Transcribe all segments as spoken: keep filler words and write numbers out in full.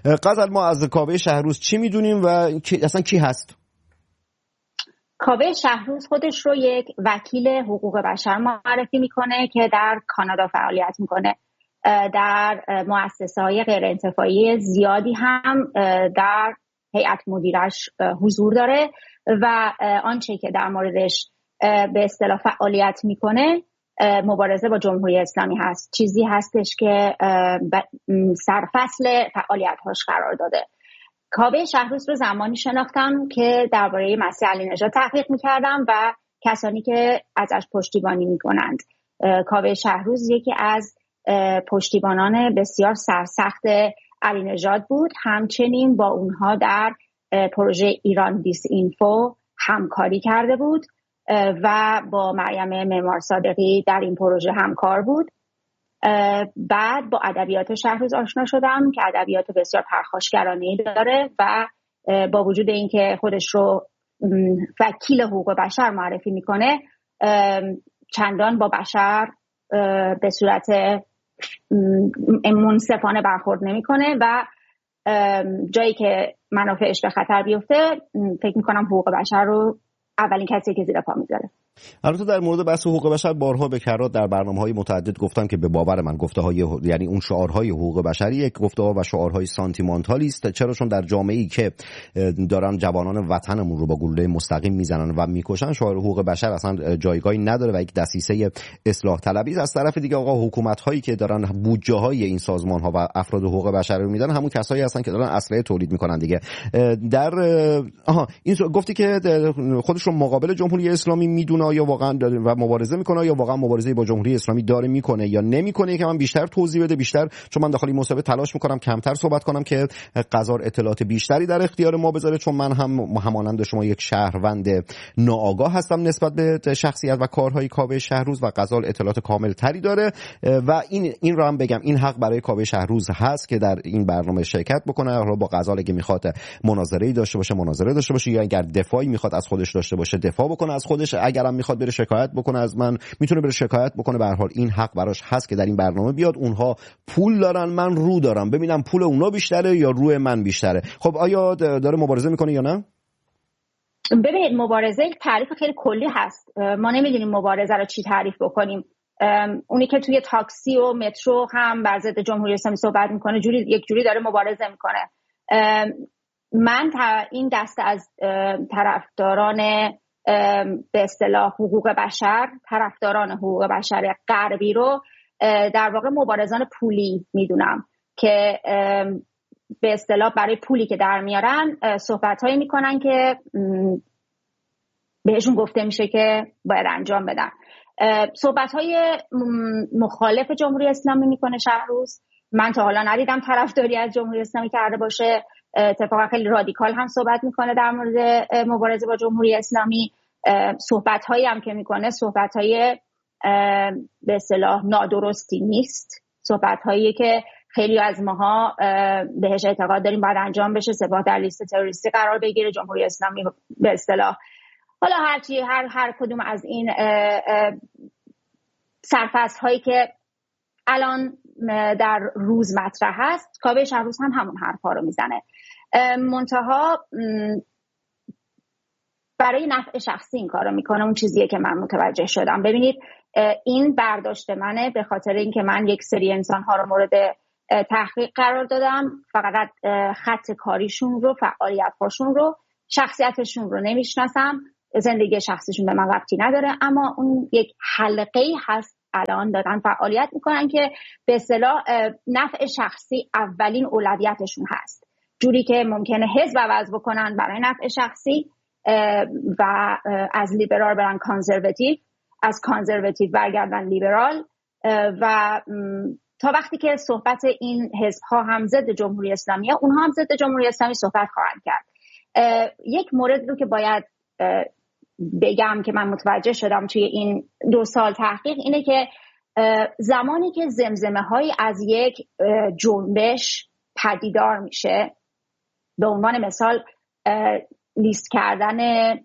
غزل، ما از کاوه شهروز چی میدونیم و اصلا کی هست؟ کاوه شهروز خودش رو یک وکیل حقوق بشر معرفی میکنه که در کانادا فعالیت میکنه. در مؤسسه‌های غیرانتفاعی زیادی هم در هیئت مدیرش حضور داره و آنچه که در موردش به اصطلاح فعالیت میکنه مبارزه با جمهوری اسلامی هست، چیزی هستش که سرفصل فعالیت‌هاش قرار داده. کاوه شهروز رو زمانی شناختم که درباره مسیح علی نژاد تحقیق میکردم و کسانی که ازش پشتیبانی میکنند. کاوه شهروز یکی از پشتیبانان بسیار سرسخت علی نژاد بود، همچنین با اونها در پروژه ایران دیس اینفو همکاری کرده بود و با مریم معمار صادقی در این پروژه همکار بود. بعد با ادبیات شهروز آشنا شدم که ادبیات بسیار پرخاشگرانه‌ای داره و با وجود اینکه خودش رو وکیل حقوق بشر معرفی میکنه چندان با بشر به صورت منصفانه برخورد نمیکنه و جایی که منافعش به خطر بیفته فکر میکنم حقوق بشر رو اولین کسی که زیر پا میذاره. البته در مورد بحث حقوق بشر بارها به کرات در برنامه‌های متعدد گفتم که به باور من گفته‌های یعنی اون شعارهای حقوق بشری یک گفته‌ها و شعارهای سانتیمانتالی است، چرا چون در جامعه‌ای که دارن جوانان وطنمون رو با گلوله مستقیم میزنن و میکشن شعار حقوق بشر اصلا جایگاهی نداره و یک دسیسه اصلاح طلبی است. از طرف دیگه آقا حکومت‌هایی که دارن بودجه‌های این سازمان‌ها و افراد حقوق بشر رو میدن همون کسایی هستن که دارن اسلحه تولید میکنن دیگه. در آها این گفتی که خودش رو مقابل جمهوری اسلامی میدونه یا واقعا داره و مبارزه میکنه یا واقعا مبارزه با جمهوری اسلامی داره میکنه یا نمیکنه که من بیشتر توضیح بده، بیشتر چون من داخل این مسابقه تلاش میکنم کمتر صحبت کنم که قزار اطلاعات بیشتری در اختیار ما بذاره، چون من هم همانند شما یک شهروند ناآگاه هستم نسبت به شخصیت و کارهای کاوه شهروز و قزال اطلاعات کامل تری داره و این این رو هم بگم این حق برای کاوه شهروز هست که در این برنامه شرکت بکنه. حالا با قزال اگه میخواد مناظره‌ای داشته باشه مناظره داشته باشه یا اگر دفاعی میخواد از خودش داشته باشه دفاع بکنه از خودش، اگرم میخواد بره شکایت بکنه از من میتونه بره شکایت بکنه. به هر حال این حق براش هست که در این برنامه بیاد. اونها پول دارن، من رو دارم، ببینم پول اونا بیشتره یا روی من بیشتره. خب آیا داره مبارزه میکنه یا نه؟ ببینید مبارزه یک تعریف خیلی کلی هست، ما نمیدونیم مبارزه رو چی تعریف بکنیم. اونی که توی تاکسی و مترو هم بر ضد جمهوری اسلامی صحبت میکنه جوری یک جوری داره مبارزه میکنه. من این دسته از طرفداران به اصطلاح حقوق بشر، طرفداران حقوق بشر غربی رو در واقع مبارزان پولی میدونم که به اصطلاح برای پولی که در میارن صحبت‌هایی میکنن که بهشون گفته میشه که باید انجام بدن. صحبت‌های مخالف جمهوری اسلامی میکنه شهروز. من تا حالا ندیدم طرفداری از جمهوری اسلامی کرده باشه. اتفاقا خیلی رادیکال هم صحبت میکنه در مورد مبارزه با جمهوری اسلامی. صحبت‌هایی هم که میکنه صحبت‌های به اصطلاح نادرستی نیست، صحبت‌هایی که خیلی از ماها بهش اعتقاد داریم باید انجام بشه، سپاه در لیست تروریستی قرار بگیره، جمهوری اسلامی به اصطلاح حالا هرچی هر هر کدوم از این سرفصل‌هایی که الان در روز مطرح هست کاوه شهروز هم همون حرفا رو میزنه. منتها برای نفع شخصی این کارو میکنه، اون چیزیه که من متوجه شدم. ببینید این برداشت منه به خاطر اینکه من یک سری انسان‌ها رو مورد تحقیق قرار دادم، فقط خط کاریشون رو، فعالیت‌هاشون رو، شخصیتشون رو نمیشناسم، زندگی شخصیشون به من ربطی نداره، اما اون یک حلقه‌ای هست الان دارن فعالیت میکنن که به اصطلاح نفع شخصی اولین اولویتشون هست، جوری که ممکنه حزب عوض بکنن برای نفع شخصی و از لیبرال برن کانزرواتیو، از کانزرواتیو برگردن لیبرال و تا وقتی که صحبت این حزب‌ها هم ضد جمهوری اسلامی ها، اونها هم ضد جمهوری اسلامی صحبت خواهند کرد. یک مورد رو که باید بگم که من متوجه شدم توی این دو سال تحقیق اینه که زمانی که زمزمه های از یک جنبش پدیدار میشه، به عنوان مثال لیست کردن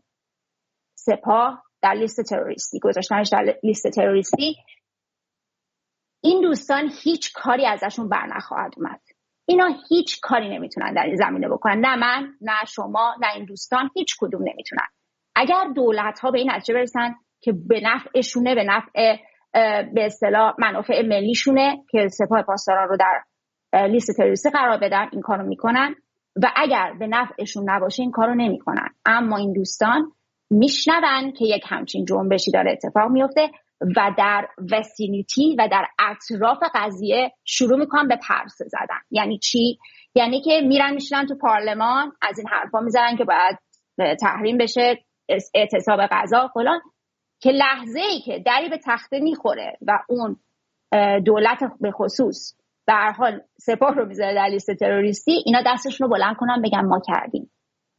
سپاه در لیست تروریستی، گذاشتنش در لیست تروریستی، این دوستان هیچ کاری ازشون بر نخواهد اومد. اینا هیچ کاری نمیتونن در این زمینه بکنن، نه من، نه شما، نه این دوستان، هیچ کدوم نمیتونن. اگر دولت ها به این نتیجه برسن که به نفعشونه، به نفع به اصطلاح منافع ملیشونه که سپاه پاسداران رو در لیست تروریستی قرار بدن، این کارو میکنن، و اگر به نفعشون نباشه این کارو نمیکنن. اما این دوستان میشنون که یک همچین جنبشی داره اتفاق میفته و در وسینیتی و در اطراف قضیه شروع میکنن به پرسه زدن. یعنی چی؟ یعنی که میرن میشنن تو پارلمان از این حرفا میزنن که باید تحریم بشه، اعتصاب غذا فلان، که لحظه ای که دری به تخته میخوره و اون دولت به خصوص به هر حال سپاه رو میذاره در لیست تروریستی، اینا دستشون رو بلند کنن بگن ما کردیم.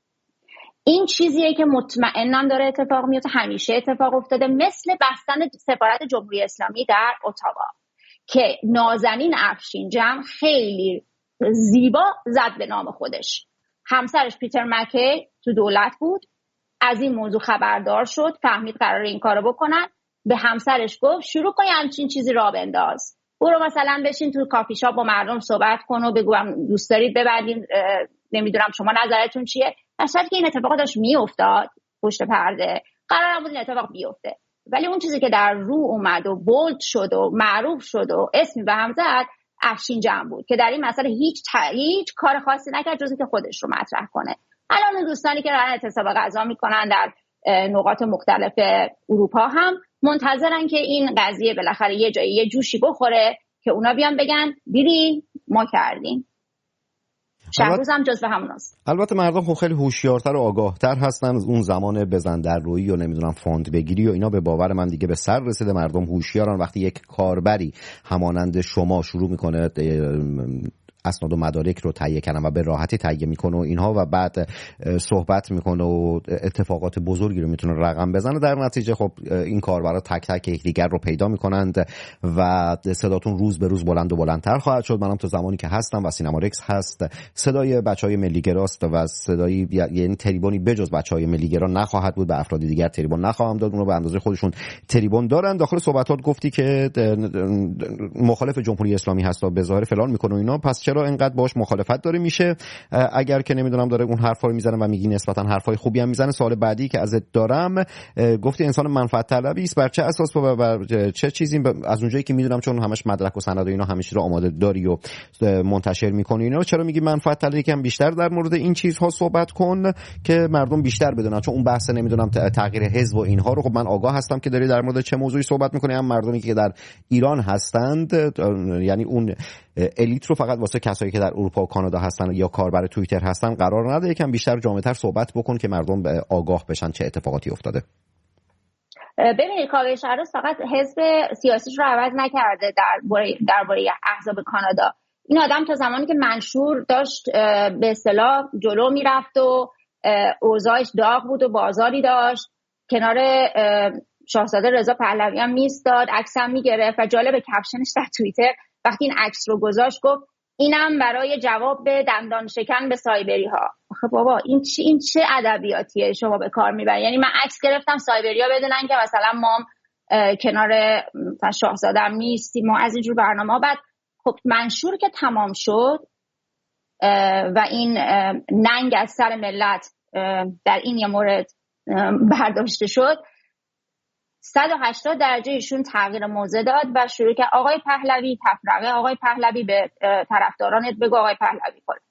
این چیزیه که مطمئنم داره اتفاق میفته، همیشه اتفاق افتاده، مثل بستن سفارت جمهوری اسلامی در اتاوا که نازنین افشینجم خیلی زیبا زد به نام خودش. همسرش پیتر مکی تو دولت بود، از این موضوع خبردار شد، فهمید قراره این کارو بکنن، به همسرش گفت شروع کن همچین چیزی راه بنداز، برو مثلا بشین تو کافی شاپ با مردم صحبت کن و بگو دوست دارید ببندین، نمیدونم شما نظرتون چیه. اصلا که این اتفاق داشت میافتاد پشت پرده، قرار نبود این اتفاق بیفته، ولی اون چیزی که در رو اومد و بولد شد و معروف شد و اسمی به هم زد افشینجم بود که در این مسئله هیچ هیچ کار خاصی نکرد جز اینکه خودش رو مطرح کنه. الان اون دوستانی که دارن اعتصاب غذا میکنن در نقاط مختلف اروپا هم منتظرن که این قضیه بالاخره یه جایی یه جوشی بخوره که اونا بیان بگن دیدی ما کردیم. شهروز هم جزو هموناست. البته مردم خب خیلی هوشیارتر و آگاهتر هستن از اون زمان بزن در رویی و نمیدونم فاند بگیری و اینا. به باور من دیگه به سر رسیده، مردم هوشیارن. وقتی یک کاربری همانند شما شروع میکنه اسناد و مدارک رو تهیه کردن و به راحتی تهیه میکنه و اینها و بعد صحبت میکنه و اتفاقات بزرگی رو میتونه رقم بزنه، در نتیجه خب این کاربرا تک تک یکدیگر رو پیدا میکنند و صداتون روز به روز بلند و بلندتر خواهد شد. منم تو زمانی که هستم و سینما رکس هست، صدای بچهای ملیگراست و صدای یعنی تریبونی بجز بچهای ملیگرا نخواهد بود، به افراد دیگر تریبون نخواهم داد، اون رو به اندازه خودشون تریبون دارن. داخل صحبتات گفتی که مخالف جمهوری اسلامی هست و به ظاهر فلان میکنه اینا، پس چرا اینقدر باش مخالفت داره میشه؟ اگر که نمیدونم داره اون حرفا رو میزنه و میگی نسبتا حرفای خوبی هم میزنه، سوال بعدی که ازت دارم، گفتی انسان منفعت طلبی است، بر چه اساس و بر چه چیزی؟ از اونجایی که میدونم چون همش مدرک و سند و اینا همیشه رو آماده داری و منتشر میکنی اینا، چرا میگی منفعت طلبی؟ که بیشتر در مورد این چیزها صحبت کن که مردم بیشتر بدونن، چون اون بحث نمیدونم تغییر حزب و اینها رو خب من آگاه هستم که داری در مورد چه موضوعی صحبت میکنی. هم مردمی که در ایران هستند، یعنی اون الیت رو فقط واسه کسایی که در اروپا و کانادا هستن یا کاربر توییتر هستن قرار نده، یکم بیشتر جامع‌تر صحبت بکن که مردم آگاه بشن چه اتفاقاتی افتاده. ببینید کاوه شهروز فقط حزب سیاسیش رو عوض نکرده درباره درباره احزاب کانادا. این آدم تا زمانی که منشور داشت به اصطلاح جلو میرفت و اوضاعش داغ بود و بازاری داشت، کنار شاهزاده رضا پهلوی هم میستاد، عکس هم میگرفت و جالب کپشنش در توییتر وقتی این عکس رو گذاشت گفت اینم برای جواب به دندان شکن به سایبری ها. آخه بابا این چی این چه ادبیاتیه شما به کار میبرید؟ یعنی من عکس گرفتم سایبری ها بدونن که مثلا ما کنار شاهزاده هم نیستیم ما از اینجور برنامه. بعد خب منشور که تمام شد و این ننگ از سر ملت در این یه مورد برداشته شد، صد و هشتاد درجه ایشون تغییر موضع داد و شروع کرد آقای پهلوی تفرقه، آقای پهلوی به طرفدارانت بگو آقای پهلوی کن.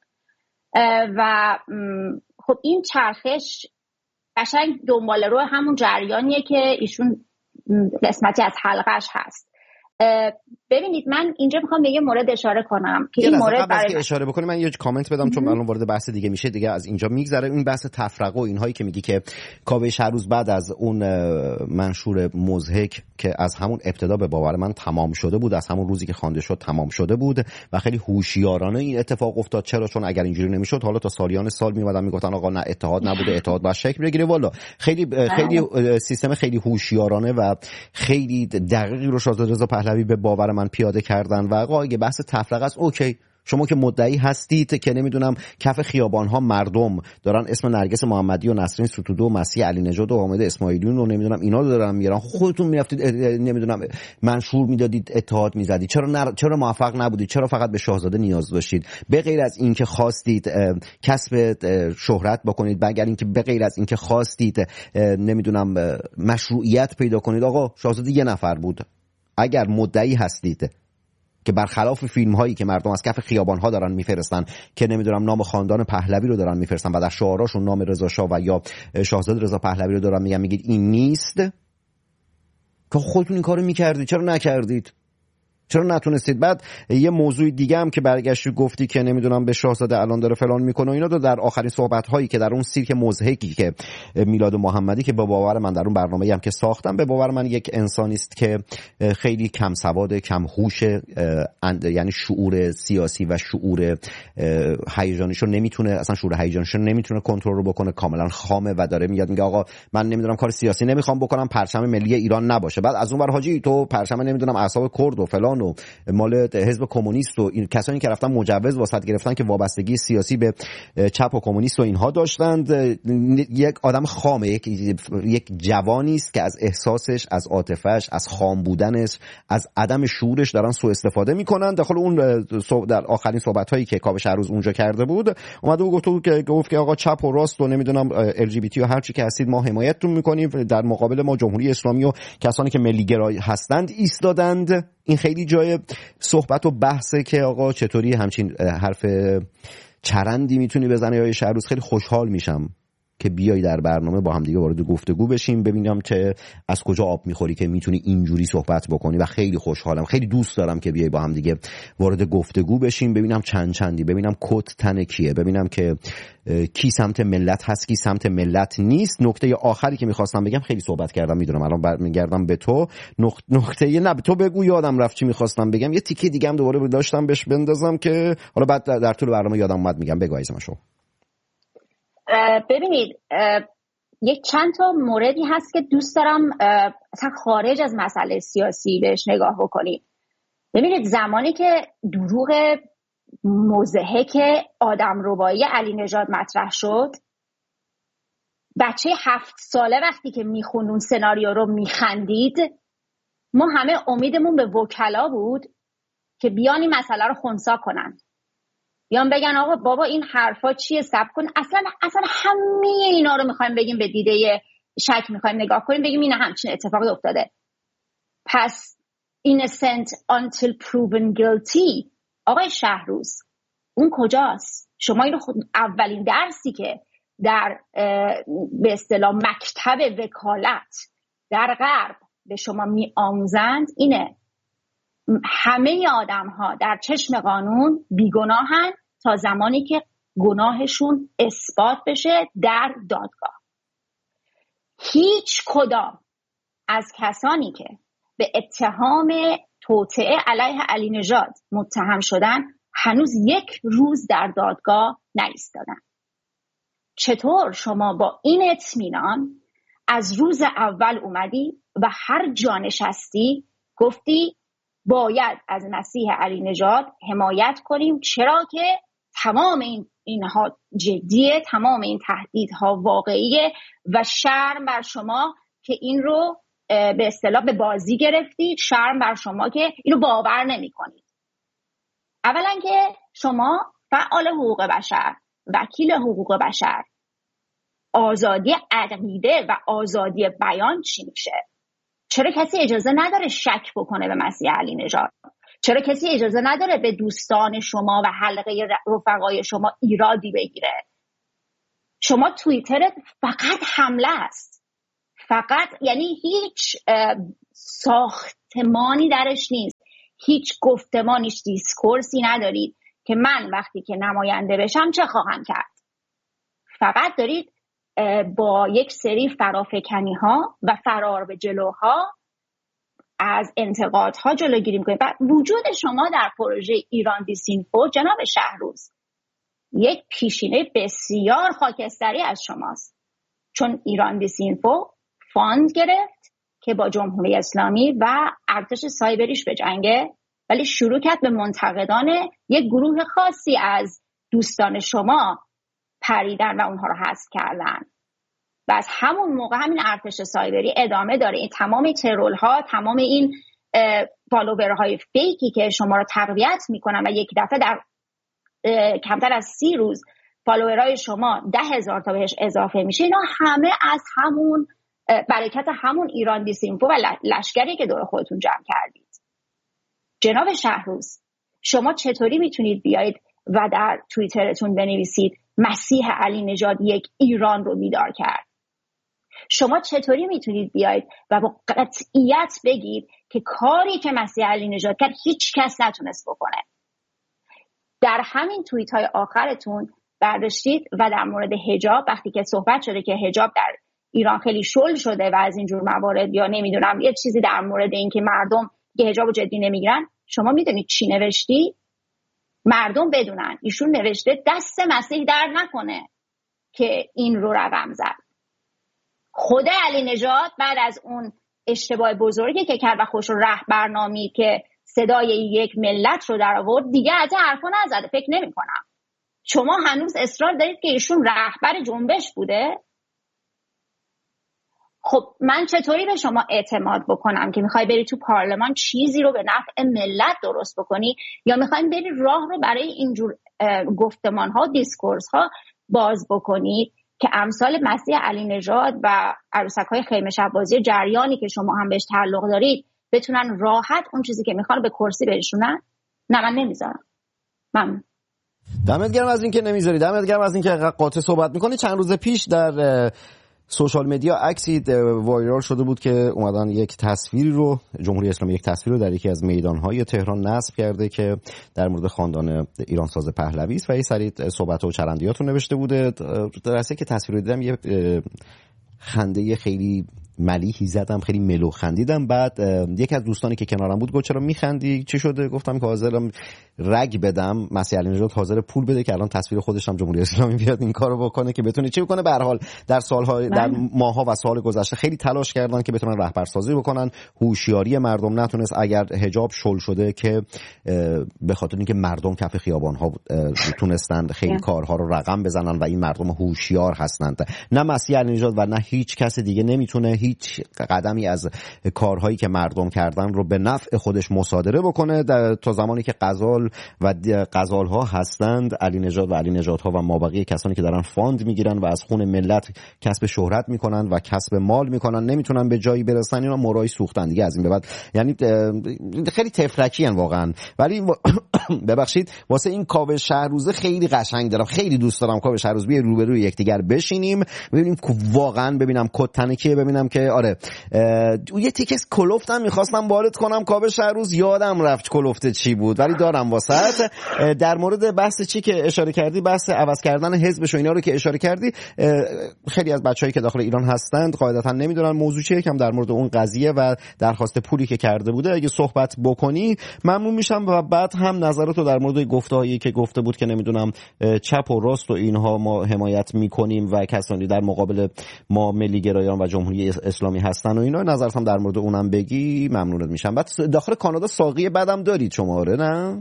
و خب این چرخش قشنگ دنبال رو همون جریانیه که ایشون قسمتی از حلقش هست. ببینید من اینجا میخوام به یه مورد اشاره کنم که این مورد برای من... اشاره بکنی من یه کامنت بدم چون الان وارد بحث دیگه میشه دیگه، از اینجا میگذره این بحث تفرقه و اینهایی که میگی که کاوه شهروز بعد از اون منشور مضحک که از همون ابتدا به باور من تمام شده بود، از همون روزی که خوانده شد تمام شده بود و خیلی هوشیارانه این اتفاق افتاد. چرا؟ چون اگر اینجوری نمیشد حالا تا سالیان سال میومدن میگفتن آقا نه اتحاد نبوده، اتحاد باید شکل بگیره. والا خیلی خیلی سیستم خیلی هوشیارانه و خیلی دقیقی رو شاهزاده رضا پهلوی به باور من پیاده کردن و آقا اگه بحث تفرقه است اوکی شما که مدعی هستید که نمیدونم کف خیابان‌ها مردم دارن اسم نرگس محمدی و نسرین ستوده و مسیح علی نژاد و حامد اسماعیلیون و نمیدونم اینا رو دارن میارن، خودتون میرفتید نمیدونم منشور میدادید، اتحاد میزدید، چرا نر... چرا موفق نبودید؟ چرا فقط به شاهزاده نیاز داشتید؟ به غیر از اینکه خواستید کسب شهرت بکنید، مگر اینکه به غیر از اینکه خواستید نمیدونم مشروعیت پیدا کنید. آقا شاهزاده یه نفر بود. اگر مدعی هستید که برخلاف فیلم هایی که مردم از کف خیابان ها دارن میفرستن که نمیدونم نام خاندان پهلوی رو دارن میفرستن و در شعاراشون نام رضا شاه و یا شاهزاده رضا پهلوی رو دارن میگن، میگید این نیست، که خودتون این کارو میکردید، چرا نکردید؟ چرا نتونستید؟ بعد یه موضوع دیگه هم که برگشتی گفتی که نمیدونم به شاهزاده الان داره فلان میکنه اینا، دو در آخرین صحبت هایی که در اون سیرک مضحکی که میلاد محمدی که به باور من در اون برنامه‌ای هم که ساختم، به باور من یک انسانی است که خیلی کم سواد، کم هوش، یعنی شعور سیاسی و شعور هیجانیشو نمیتونه، اصلا شعور هیجانیشو نمیتونه کنترل رو بکنه، کاملا خامه و داره میاد میگه آقا من نمیدونم کار سیاسی نمیخوام بکنم، پرچم ملی ایران نباشه. بعد از اون ور حاجی تو پرچم نمیدونم اعصاب کرد و فلان و مال حزب کمونیست و این کسانی که رفتن مجوز واسط گرفتن که وابستگی سیاسی به چپ و کمونیست و اینها داشتند، یک آدم خامه، یک یک جوانی است که از احساسش، از عاطفه‌اش، از خام بودنش، از عدم شعورش دارن سوء استفاده میکنن. داخل اون در آخرین صحبت‌هایی که کاوه شهروز اونجا کرده بود اومد و گفت که گفت که آقا چپ و راست و نمیدونم ال جی بی تی و هر چی که هستید ما حمایتتون میکنیم، در مقابل ما جمهوری اسلامی و کسانی که ملی گرای هستند ایستادند. این خیلی جای صحبت و بحثه که آقا چطوری همچین حرف چرندی میتونی بزنی یا شهروز. خیلی خوشحال میشم که بیای در برنامه با هم دیگه وارد گفتگو بشیم، ببینم که از کجا آب میخوری که میتونی اینجوری صحبت بکنی و خیلی خوشحالم، خیلی دوست دارم که بیای با هم دیگه وارد گفتگو بشیم، ببینم چند چندی، ببینم کت تن کیه، ببینم که کی سمت ملت هست کی سمت ملت نیست. نکته آخری که میخواستم بگم، خیلی صحبت کردم میدونم، الان برمیگردم به تو. نکته نه تو بگو، یادم رفت چی میخواستم بگم، یه تیکه دیگه هم دوباره داشتم بهش بندازم که حالا بعد در طول برنامه یادم اومد میگم. بگو عزیزم. شو ببینید یک چند تا موردی هست که دوست دارم اصلا خارج از مسئله سیاسی بهش نگاه بکنیم. ببینید زمانی که دروغ مضحک آدمربایی علی نژاد مطرح شد، بچه هفت ساله وقتی که میخوند اون سناریو رو میخندید، ما همه امیدمون به وکلا بود که بیان این مسئله رو خنثی کنن، بیان بگن آقا بابا این حرفا چیه، صبر کن، اصلا اصلا همه اینا رو میخوایم بگیم به دیده شک میخوایم نگاه کنیم، بگیم این همچین اتفاقی افتاده. پس innocent until proven guilty. آقای شهروز اون کجاست؟ شما اینو خود اولین درسی که در به اصطلاح مکتب وکالت در غرب به شما می آموزند اینه، همه آدم ها در چشم قانون بیگناهن تا زمانی که گناهشون اثبات بشه در دادگاه. هیچ کدام از کسانی که به اتهام توطئه علیه علی نژاد متهم شدن هنوز یک روز در دادگاه نایستادن. چطور شما با این اطمینان از روز اول اومدی و هر جا نشستی گفتی باید از مسیح علی نژاد حمایت کنیم، چرا که تمام این اینها جدیه، تمام این تهدیدها واقعیه و شرم بر شما که این رو به اصطلاح به بازی گرفتید، شرم بر شما که اینو باور نمی کنید. اولا که شما فعال حقوق بشر، وکیل حقوق بشر، آزادی عقیده و آزادی بیان چی میشه؟ چرا کسی اجازه نداره شک بکنه به مسیح علی نژاد؟ چرا کسی اجازه نداره به دوستان شما و حلقه رفقای شما ایرادی بگیره؟ شما توییترت فقط حمله است، فقط، یعنی هیچ ساختمانی درش نیست، هیچ گفتمانیش، دیسکورسی ندارید که من وقتی که نماینده بشم چه خواهم کرد. فقط دارید با یک سری فرافکنی ها و فرار به جلوها از انتقادها جلوگیری میکنید. و وجود شما در پروژه ایران دیسینفو جناب شهروز یک پیشینه بسیار خاکستری از شماست، چون ایران دیسینفو فاند گرفت که با جمهوری اسلامی و ارتش سایبریش به جنگه ولی شروع کرد به منتقدان یک گروه خاصی از دوستان شما پریدن و اونها رو حذف کردن. و از همون موقع همین ارتش سایبری ادامه داره. این تمام ترول ها، تمام این فالوورهای فیکی که شما رو تقویت میکنن و یک دفعه در کمتر از سی روز فالوورهای شما ده هزار تا بهش اضافه میشه، اینا همه از همون برکت همون ایران دیسینفو و لشکری که دور خودتون جمع کردید. جناب شهروز، شما چطوری میتونید بیایید و در توییترتون بنویسید مسیح علی نژاد یک ایران رو بیدار کرد؟ شما چطوری میتونید بیایید و با قطعیت بگید که کاری که مسیح علی نژاد کرد هیچ کس نتونست بکنه؟ در همین توییت های آخرتون برداشتید و در مورد حجاب، وقتی که صحبت شده که حجاب در ایران خیلی شل شده و از اینجور موارد یا نمیدونم یه چیزی در مورد این که مردم که حجاب جدی نمیگیرن، شما میدونید چی نوشتی؟ مردم بدونن ایشون نوشته دست مسیح در نکنه که این رو رقم زد. خود علی نژاد بعد از اون اشتباه بزرگی که کرد و خوش رهبرنامی که صدای یک ملت رو در آورد، دیگه از این حرفا نزده. فکر نمی کنم شما هنوز اصرار دارید که ایشون رهبر جنبش بوده. خب من چطوری به شما اعتماد بکنم که میخوای بری تو پارلمان چیزی رو به نفع ملت درست بکنی، یا میخواین بری راه رو برای اینجور گفتمان ها دیسکورس ها باز بکنی که امثال مسیح علی نژاد و عروسک های خیمه شبازی جریانی که شما هم بهش تعلق دارید بتونن راحت اون چیزی که میخوان به کرسی برسونن؟ نه، من نمیذارم. من دمت گرم از اینکه نمیذاری، دمت گرم از اینکه قاطع صحبت میکنی. چند روز پیش در سوشال مدیا عکسی وایرال شده بود که اومدن یک تصویری رو، جمهوری اسلامی یک تصویر رو در یکی از میدانهای تهران نصب کرده که در مورد خاندان ایرانساز پهلوی است و یه سری صحبت و چرندیات رو نوشته بوده. در اصل که تصویر رو دیدم یه خنده خیلی ملیحی زدم، خیلی ملو خندیدم. بعد یکی از دوستانی که کنارم بود گفت چرا میخندی، چی شده؟ گفتم که حاضرم رگ بدم مسیح علی نژاد حاضر پول بده که الان تصویر خودش هم جمهوری اسلامی بیاد این کارو بکنه که بتونه چی بکنه. به هر حال در سال‌ها در ماه‌ها و سال گذشته خیلی تلاش کردن که بتونن رهبرسازی بکنن، هوشیاری مردم نتونست. اگر حجاب شل شده که به خاطر اینکه مردم کف خیابان‌ها تونستن خیلی کارها رو رقم بزنن و این مردم هوشیار هستند. نه مسیح علی نژاد و نه هیچ کس دیگه نمیتونه هیچ قدمی از کارهایی که مردم کردن رو به نفع خودش مصادره بکنه. تا زمانی که غزال و غزال‌ها هستند، علی نژاد و علی نژادها و مابقی کسانی که دارن فاند میگیرن و از خون ملت کسب شهرت میکنن و کسب مال میکنن، نمیتونن به جایی برسن. اینا مرای سوختن دیگه از این به بعد. یعنی خیلی تفرکی ان واقعا. ولی ببخشید واسه این کاوه شهروزه خیلی قشنگ دارم، خیلی دوست دارم کاوه شهروز بیه روبروی یکدیگر بشینیم ببینیم واقعا، ببینم کد تنکیه، ببینم که آره یه تیکس کلوفتم میخواستم وارد کنم کاوه شهروز، یادم رفت کلوفت چی بود ولی دارم واسط. در مورد بحث چی که اشاره کردی، بحث عوض کردن حزبش و اینا رو که اشاره کردی، خیلی از بچه‌هایی که داخل ایران هستند قاعدتا نمیدونن موضوع چیه. کم در مورد اون قضیه و درخواست پولی که کرده بوده اگه صحبت بکنی ممنون میشم. و بعد هم نظراتو در مورد گفته‌هایی که گفته بود که نمیدونم چپ و راست و اینها ما حمایت میکنیم و کسانی در مقابل ما ملی گرایان و جمهوری اسلامی هستن و اینا، نظرت هم در مورد اونم بگی ممنونت میشم. بعد داخل کانادا ساقی بدم دارید شما؟ آره نه؟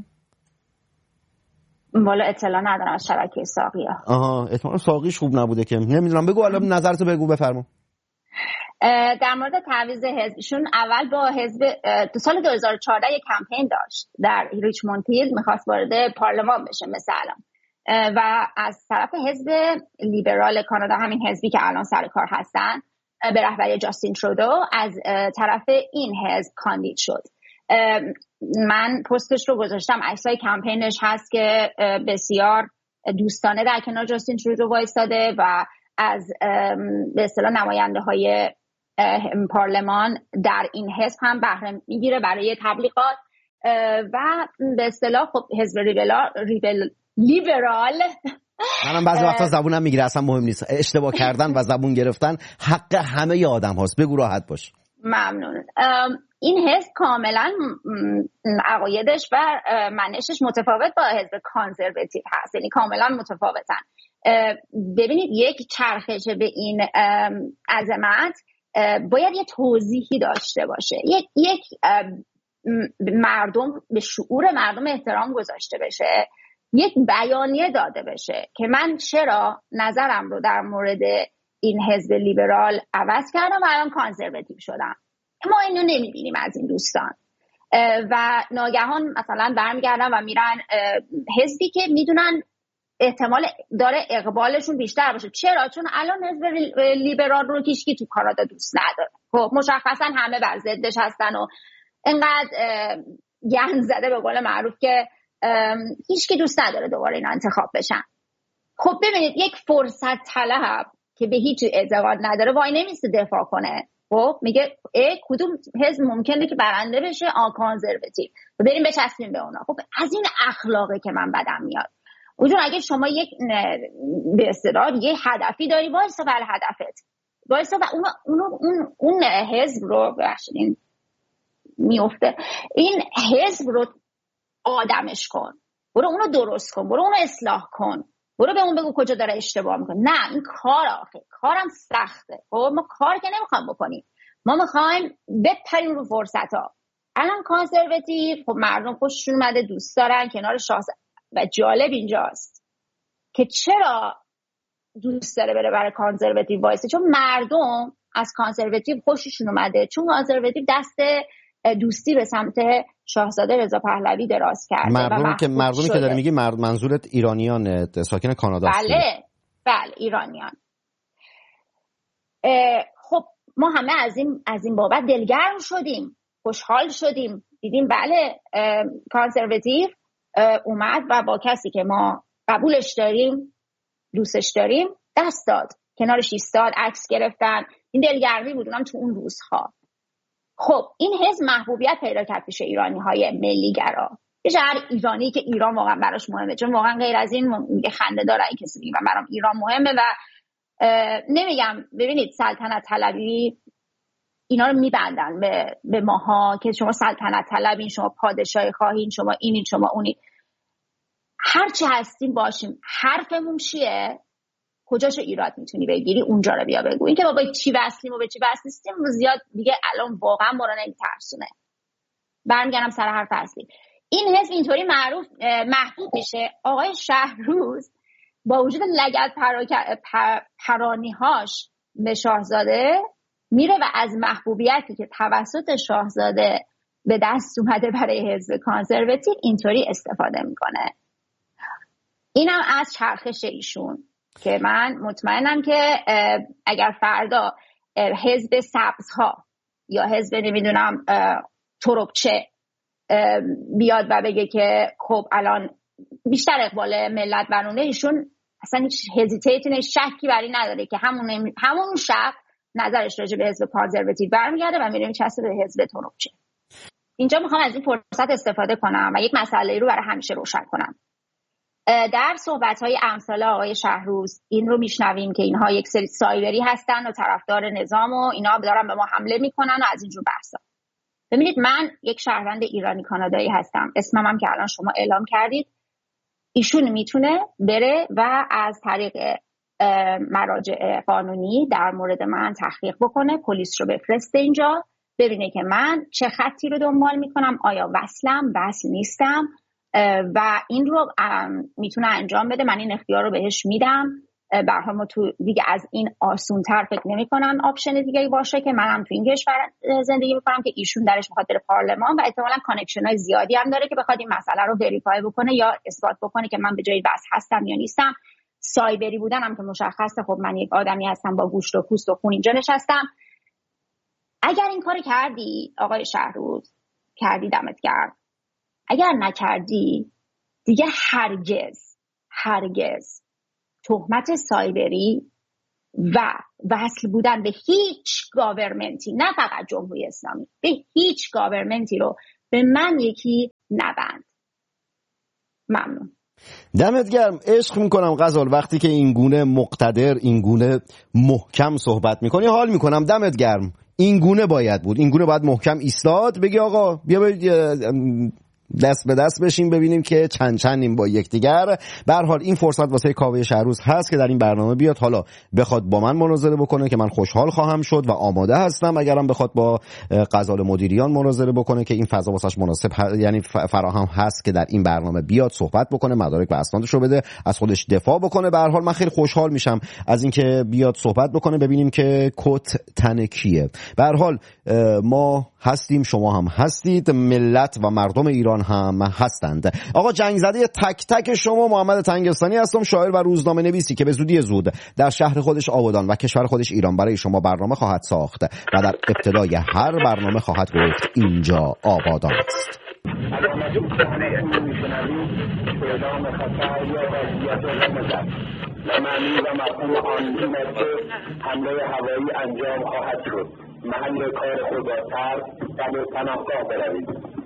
والا اطلاع ندارم از شبکه ساقی‌ها. آها، احتمالاً ساقیش خوب نبوده که نمیدونم. بگو الان نظرتو بگو، بفرما. در مورد تعویض حزبشون، اول با حزب تو سال دو هزار و چهارده یک کمپین داشت در ریچموند هیل، میخواست وارد پارلمان بشه مثلا، و از طرف حزب لیبرال کانادا، همین حزبی که الان سر کار هستن به رهبری جاستین ترودو، از طرف این حزب کاندید شد. من پستش رو گذاشتم، عکسای کمپینش هست که بسیار دوستانه در کنار جاستین ترودو وایساده و از به اصطلاح نماینده های پارلمان در این حزب هم بهره میگیره برای تبلیغات و به اصطلاح خب حزب لیبرال ریبل لیبرال منم بعضی وقتا زبونم میگیره، اصلا مهم نیست. اشتباه کردن و زبون گرفتن حق همه ی آدم هاست. بگو راحت باش. ممنون. این حزب کاملا عقایدش و منشش متفاوت با حزب کانزرواتیو هست، یعنی کاملا متفاوتن. ببینید یک چرخش به این عظمت باید یه توضیحی داشته باشه. یک یک مردم به شعور مردم احترام گذاشته بشه، یک بیانیه داده بشه که من چرا نظرم رو در مورد این حزب لیبرال عوض کردم و الان کانسرواتیو شدم. ما اینو نمیبینیم از این دوستان و ناگهان مثلا برمیگردن و میرن حزبی که میدونن احتمال داره اقبالشون بیشتر باشه. چرا؟ چون الان حزب لیبرال رو کیشکی تو کانادا دوست نداره. خب مشخصا همه بر ضدش هستن و اینقدر گند زده به قول معروف که هیچکی دوست نداره دوباره اینا انتخاب بشن. خب ببینید یک فرصت طلب که به هیچ اعتقاد نداره وای نمیسته دفاع کنه. خب میگه ای کدوم حزب ممکنه که برنده بشه؟ آ کانسرواتیو، بریم بچسبیم به اونا. خب از این اخلاقه که من بدم میاد. اونجور اگه شما یک به اصطلاح یه هدفی داری وایسا بر هدفت، وایسا و اون اون اون, اون حزب رو ببخشید میفته این حزب رو آدمش کن، برو اونو درست کن، برو اونو اصلاح کن، برو به اون بگو کجا داره اشتباه میکنه. نه این کار آخه کارم سخته. خب ما کار که نمیخوام بکنیم، ما میخوایم بپریم رو فرصت ها. الان کانسرواتیو خب مردم خوششون اومده، دوست دارن کنار شاهزاده. و جالب اینجاست که چرا دوست داره بره برای کانسرواتیو وایسه، چون مردم از کانسرواتیو خوششون اومده، چون کانسرواتیو دست دوستی به سمت شاهزاده رضا پهلوی دراز کرده. مردمی که مردمی که داره میگی منظورت ایرانیان ساکن کانادا است؟ بله بله ایرانیان. خب ما همه از این از این بابت دلگرم شدیم، خوشحال شدیم، دیدیم بله کانسرواتیو اومد و با کسی که ما قبولش داریم دوستش داریم دست داد، کنارش ایستاد، عکس گرفتن. این دلگرمی بود اونم تو اون روزها. خب این حزب محبوبیت پیدا کرد پیش ایرانی‌های ملی‌گرا، پیش هر ایرانی که ایران واقعا براش مهمه، چون واقعا غیر از این میگه خنده داره این کسی میگه برام ایران مهمه. و نمیگم ببینید سلطنت طلبی اینا رو میبندن به به ماها که شما سلطنت طلبین، شما پادشاهی خواهین، شما اینین شما اونین. هر چی هستیم باشیم، حرفمون چیه؟ کجاشو ایراد میتونی بگیری اونجا رو بیا بگو. این که بابا چی وصلیم و به چی وصل نیستیم رو زیاد دیگه الان واقعا ما رو نمیترسونه. برمیگردم سر حرف اصلی. این حزب اینطوری معروف محبوب میشه. آقای شهروز با وجود لگد پرانی‌هاش به شاهزاده میره و از محبوبیتی که توسط شاهزاده به دست اومده برای حزب کانسرواتیو اینطوری استفاده میکنه. اینم از چرخش ایشون که من مطمئنم که اگر فردا حزب سبزها یا حزب نمیدونم تربچه بیاد و بگه که خب الان بیشتر اقبال ملت برونه، ایشون اصلا هیچ هزیتیتی شکی بری نداره که همون همون شب نظرش راجع به حزب کانسرواتیو برمیگرده و میره میچسبه به حزب تربچه. اینجا میخوام از این فرصت استفاده کنم و یک مسئله رو برای همیشه روشن کنم. در صحبت‌های امثال آقای شهروز این رو میشنویم که اینها یک سری سایبری هستن و طرفدار نظام و اینا دارن به ما حمله میکنن و از اینجور بحثا. ببینید من یک شهروند ایرانی کانادایی هستم، اسمم هم که الان شما اعلام کردید. ایشون میتونه بره و از طریق مراجع قانونی در مورد من تحقیق بکنه، پلیس رو بفرسته اینجا ببینه که من چه خطی رو دنبال میکنم، آیا وصلم وصل نیستم و این رو میتونه انجام بده. من این اختیار رو بهش میدم. برها ما تو دیگه از این آسونتر فکر نمی کنن آپشن دیگه باشه که منم تو این کشور زندگی میکنم که ایشون درش میخواد بره پارلمان و احتمالاً کانکشن های زیادی هم داره که بخواد این مسئله رو وریفای بکنه یا اثبات بکنه که من به جای بس هستم یا نیستم. سایبری بودنم که مشخصه، خب من یک آدمی هستم با گوشت و پوست و خون اینجا نشستم. اگر این کار کردی آقای شهروز، کردی دمت گرم. اگر نکردی دیگه هرگز هرگز تهمت سایبری و وصل بودن به هیچ گاورمنتی، نه فقط جمهوری اسلامی، به هیچ گاورمنتی رو به من یکی نبند. ممنون. دمت گرم. عشق میکنم غزال وقتی که این گونه مقتدر، این گونه محکم صحبت میکنی، حال میکنم. دمت گرم. این گونه باید بود، این گونه باید محکم ایستاد، بگی آقا بیا دست به دست بشیم ببینیم که چند چندیم با یکدیگر. به هر حال این فرصت واسه کاوه شهروز هست که در این برنامه بیاد، حالا بخواد با من مناظره بکنه که من خوشحال خواهم شد و آماده هستم، اگرم بخواد با غزال مدیریان مناظره بکنه که این فضا واسش مناسب ه... یعنی فراهم هست که در این برنامه بیاد صحبت بکنه، مدارک و اسنادش رو بده، از خودش دفاع بکنه. به هر حال من خیلی خوشحال میشم از اینکه بیاد صحبت بکنه، ببینیم که کت تن کیه. به هر حال ما هستیم، شما هم هستید، ملت و مردم ایران هم هستند. آقا جنگ زده تک تک شما محمد تنگستانی هستم، شاعر و روزنامه نویسی که به زودی زود در شهر خودش آبادان و کشور خودش ایران برای شما برنامه خواهد ساخت و در ابتدای هر برنامه خواهد گفت اینجا آبادان است. و معنی و مفهوم آن این است که حمله هوایی انجام خواهد شد. محل کار خود را ترک و به پناهگاه بروید.